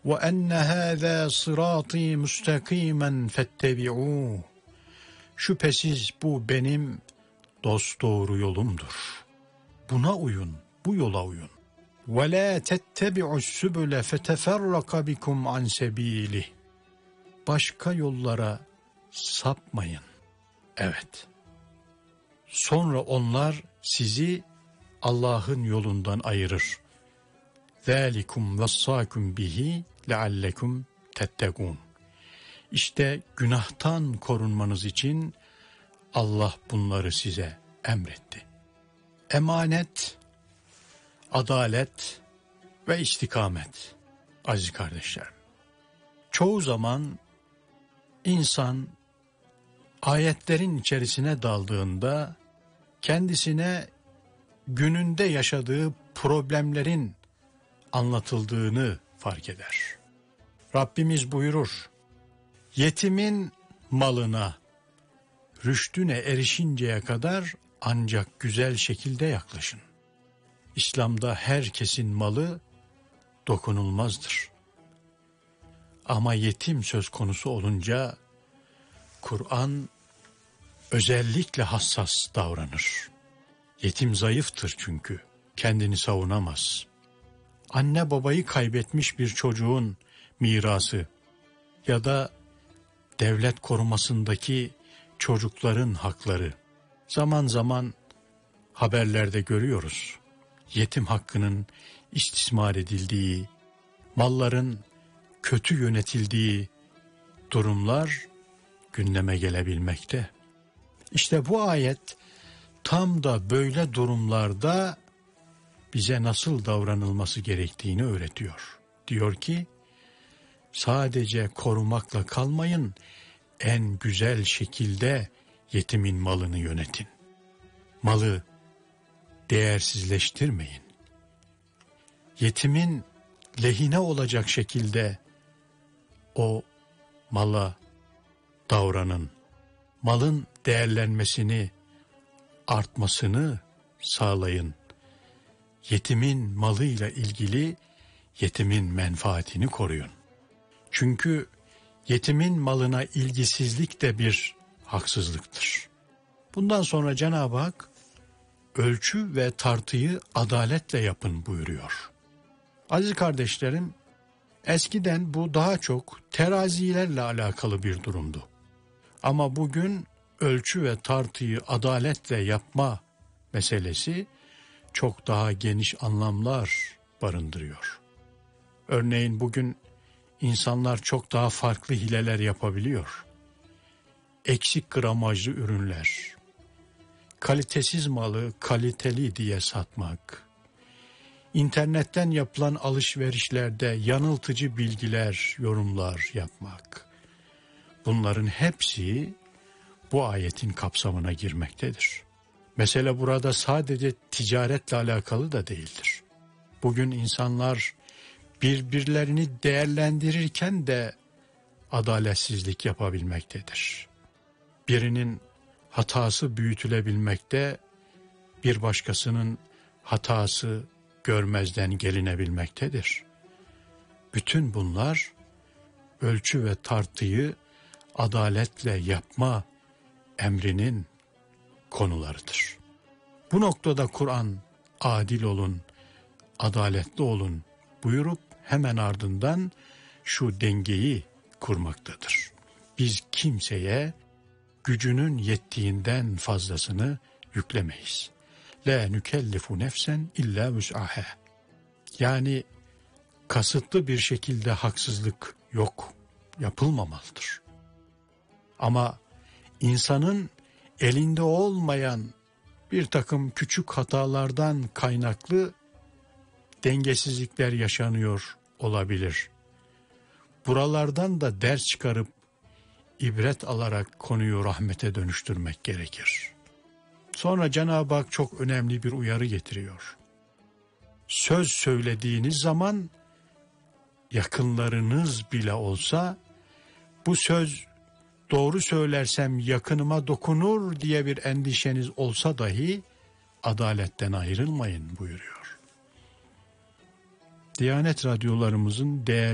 Ve enne hâzâ sırâtî müstakîmen fettebi'ûh. Şüphesiz bu benim dosdoğru yolumdur. Buna uyun, bu yola uyun. Ve lâ tettebi'us sübüle feteferraka bikum an sebîlih. Başka yollara sapmayın. Evet. Sonra onlar sizi Allah'ın yolundan ayırır. ذَٰلِكُمْ وَصَّاكُمْ بِهِ لَعَلَّكُمْ تَتَّقُونَ. İşte günahtan korunmanız için Allah bunları size emretti. Emanet, adalet ve istikamet aziz kardeşlerim. Çoğu zaman insan ayetlerin içerisine daldığında kendisine gününde yaşadığı problemlerin anlatıldığını fark eder. Rabbimiz buyurur, yetimin malına rüştüne erişinceye kadar ancak güzel şekilde yaklaşın. İslam'da herkesin malı dokunulmazdır. Ama yetim söz konusu olunca Kur'an özellikle hassas davranır. Yetim zayıftır çünkü, kendini savunamaz. Anne babayı kaybetmiş bir çocuğun mirası ya da devlet korumasındaki çocukların hakları. Zaman zaman haberlerde görüyoruz. Yetim hakkının istismar edildiği, malların kötü yönetildiği durumlar gündeme gelebilmekte. İşte bu ayet tam da böyle durumlarda bize nasıl davranılması gerektiğini öğretiyor. Diyor ki, sadece korumakla kalmayın, en güzel şekilde yetimin malını yönetin. Malı değersizleştirmeyin. Yetimin lehine olacak şekilde o mala davranın. Malın değerlenmesini, artmasını sağlayın. Yetimin malıyla ilgili yetimin menfaatini koruyun. Çünkü yetimin malına ilgisizlik de bir haksızlıktır. Bundan sonra Cenab-ı Hak ölçü ve tartıyı adaletle yapın buyuruyor. Aziz kardeşlerim, eskiden bu daha çok terazilerle alakalı bir durumdu. Ama bugün ölçü ve tartıyı adaletle yapma meselesi çok daha geniş anlamlar barındırıyor. Örneğin bugün insanlar çok daha farklı hileler yapabiliyor. Eksik gramajlı ürünler, kalitesiz malı kaliteli diye satmak, internetten yapılan alışverişlerde yanıltıcı bilgiler, yorumlar yapmak. Bunların hepsi bu ayetin kapsamına girmektedir. Mesele burada sadece ticaretle alakalı da değildir. Bugün insanlar birbirlerini değerlendirirken de adaletsizlik yapabilmektedir. Birinin hatası büyütülebilmekte, bir başkasının hatası görmezden gelinebilmektedir. Bütün bunlar ölçü ve tartıyı adaletle yapma emrinin konularıdır. Bu noktada Kur'an adil olun, adaletli olun buyurup hemen ardından şu dengeyi kurmaktadır. Biz kimseye gücünün yettiğinden fazlasını yüklemeyiz. La nükellifu nefsen illa vus'aha. Yani kasıtlı bir şekilde haksızlık yok, yapılmamalıdır. Ama insanın elinde olmayan bir takım küçük hatalardan kaynaklı dengesizlikler yaşanıyor olabilir. Buralardan da ders çıkarıp ibret alarak konuyu rahmete dönüştürmek gerekir. Sonra Cenab-ı Hak çok önemli bir uyarı getiriyor. Söz söylediğiniz zaman yakınlarınız bile olsa bu söz doğru söylersem yakınıma dokunur diye bir endişeniz olsa dahi adaletten ayrılmayın buyuruyor. Diyanet radyolarımızın değerli